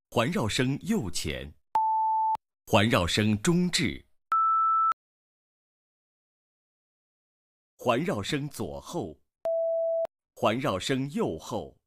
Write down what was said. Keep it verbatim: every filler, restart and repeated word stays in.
环绕声右前，环绕声中置，环绕声左后，环绕声右后。